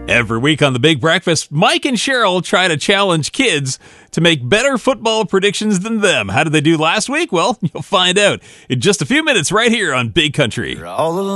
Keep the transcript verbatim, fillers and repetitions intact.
Every week on The Big Breakfast, Mike and Cheryl try to challenge kids to make better football predictions than them. How did they do last week? Well, you'll find out in just a few minutes right here on Big Country.